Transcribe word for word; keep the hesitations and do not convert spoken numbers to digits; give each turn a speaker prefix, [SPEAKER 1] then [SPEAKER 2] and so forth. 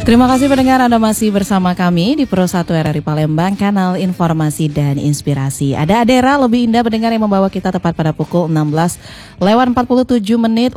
[SPEAKER 1] Terima kasih pendengar, Anda masih bersama kami di Pro satu R R I Palembang, kanal informasi dan inspirasi. Ada Adera lebih indah pendengar yang membawa kita tepat pada pukul enam belas lewat empat puluh tujuh menit.